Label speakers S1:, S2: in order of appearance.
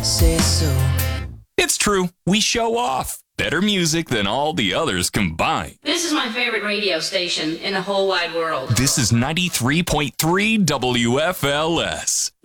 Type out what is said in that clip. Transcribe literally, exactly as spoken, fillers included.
S1: say so.
S2: It's true, we show off. Better music than all the others combined.
S3: This is my favorite radio station in the whole wide world.
S2: This is ninety-three point three W F L S.